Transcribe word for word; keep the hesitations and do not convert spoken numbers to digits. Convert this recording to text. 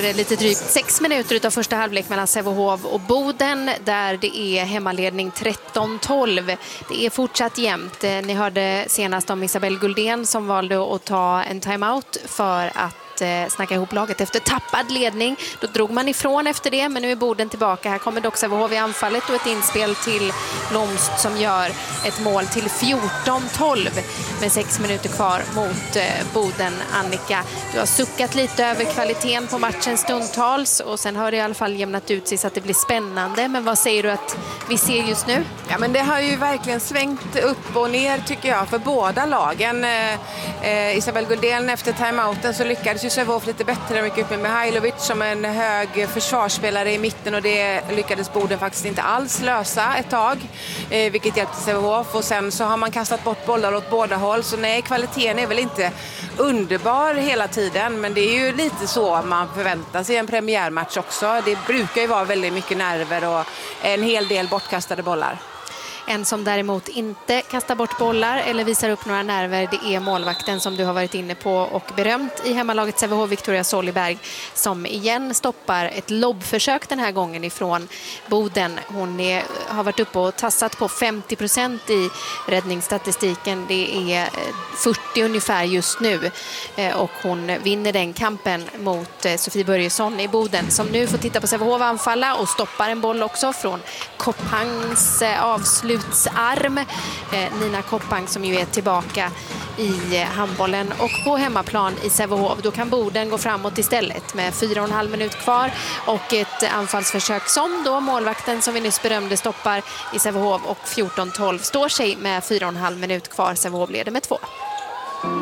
är lite drygt sex minuter utav första halvlek mellan Sävehof och Boden där det är hemmaledning tretton tolv. Det är fortsatt jämnt. Ni hörde senast om Isabelle Guldén som valde att ta en timeout för att snacka ihop laget efter tappad ledning. Då drog man ifrån efter det, men nu är Boden tillbaka. Här kommer dock Sävehof i anfallet och ett inspel till Blomst som gör ett mål till fjorton tolv med sex minuter kvar mot Boden. Annika, du har suckat lite över kvaliteten på matchen stundtals och sen har det i alla fall jämnat ut sig så att det blir spännande. Men vad säger du att vi ser just nu? Ja, men det har ju verkligen svängt upp och ner tycker jag för båda lagen. Eh, Isabelle Guldén efter timeouten så lyckades ju Sävehof lite bättre. De gick upp med Mihailovic som en hög försvarsspelare i mitten och det lyckades Boden faktiskt inte alls lösa ett tag. Eh, vilket hjälpte Sävehof och sen så har man kastat bort bollar åt båda håll. Så nej, kvaliteten är väl inte underbar hela tiden, men det är ju lite så man förväntar sig i en premiärmatch också. Det brukar ju vara väldigt mycket nerver och en hel del bortkastade bollar. En som däremot inte kastar bort bollar eller visar upp några nerver, det är målvakten som du har varit inne på och berömt i hemmalaget Sävehof, Victoria Soliberg, som igen stoppar ett lobbförsök den här gången ifrån Boden. Hon är, har varit uppe och tassat på femtio procent i räddningsstatistiken. Det är fyrtio ungefär just nu och hon vinner den kampen mot Sofie Börjesson i Boden som nu får titta på Sävehof anfalla och stoppar en boll också från Koppangs avslut. Arm. Eh, Nina Koppang som ju är tillbaka i eh, handbollen och på hemmaplan i Sävehof. Då kan Boden gå framåt istället med fyra och en halv minut kvar och ett anfallsförsök som då målvakten som vi nyss berömde stoppar i Sävehof och fjorton tolv står sig med fyra och en halv minut kvar. Sävehof leder med två.